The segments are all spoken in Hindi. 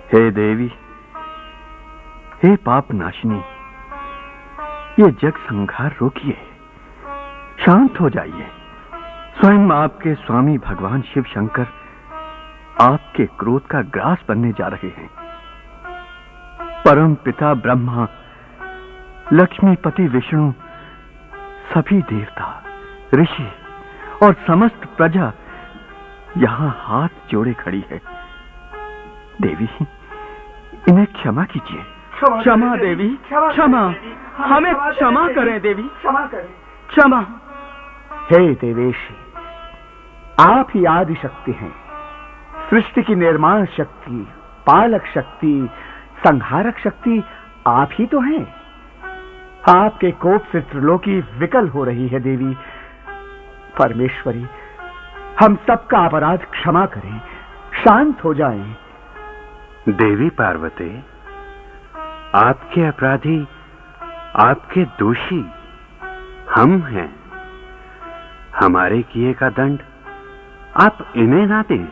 हे देवी, हे पाप नाशिनी, ये जग संहार रोकिए, शांत हो जाइए। स्वयं आपके स्वामी भगवान शिव शंकर आपके क्रोध का ग्रास बनने जा रहे हैं। परम पिता ब्रह्मा, लक्ष्मीपति विष्णु, सभी देवता, ऋषि और समस्त प्रजा यहां हाथ जोड़े खड़ी है। देवी, इन्हें क्षमा कीजिए। क्षमा देवी, क्षमा, हमें क्षमा करें देवी, क्षमा करें, क्षमा। हे देवेशी, आप ही आदि शक्ति हैं। सृष्टि की निर्माण शक्ति, पालक शक्ति, संहारक शक्ति आप ही तो हैं। आपके कोप से त्रिलोकी विकल हो रही है देवी। परमेश्वरी, हम सबका अपराध क्षमा करें, शांत हो जाएं। देवी पार्वती, आपके अपराधी, आपके दोषी हम हैं। हमारे किए का दंड आप इन्हें ना दें।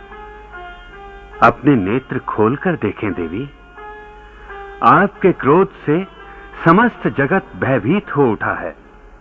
अपने नेत्र खोलकर देखें देवी। आपके क्रोध से समस्त जगत भयभीत हो उठा है।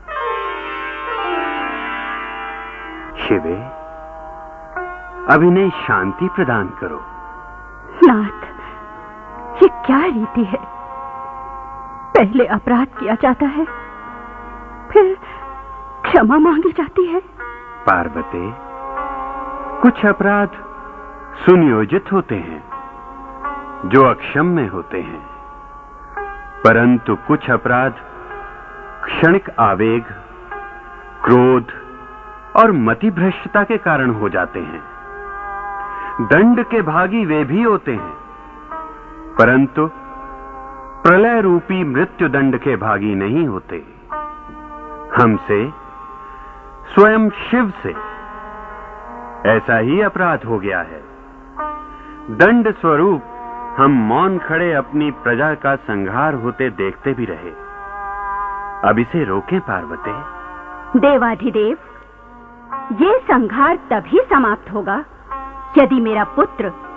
शिवे, अब इन्हें शांति प्रदान करो। नाथ, ये क्या रीति है? पहले अपराध किया जाता है, फिर क्षमा मांगी जाती है। पार्वती, कुछ अपराध सुनियोजित होते हैं जो अक्षम्य होते हैं, परंतु कुछ अपराध क्षणिक आवेग, क्रोध और मति भ्रष्टता के कारण हो जाते हैं। दंड के भागी वे भी होते हैं, परंतु प्रलय रूपी मृत्यु दंड के भागी नहीं होते। हमसे, स्वयं शिव से ऐसा ही अपराध हो गया है। दंड स्वरूप हम मौन खड़े अपनी प्रजा का संहार होते देखते भी रहे। अब इसे रोकें पार्वती। देवाधिदेव, ये संहार तभी समाप्त होगा यदि मेरा पुत्र